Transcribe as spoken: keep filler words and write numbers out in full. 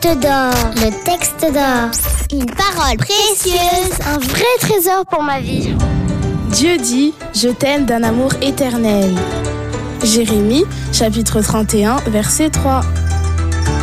texte d'or. Le texte d'or. Une parole précieuse. Un vrai trésor pour ma vie. Dieu dit, je t'aime d'un amour éternel. Jérémie, chapitre trente et un, verset trois.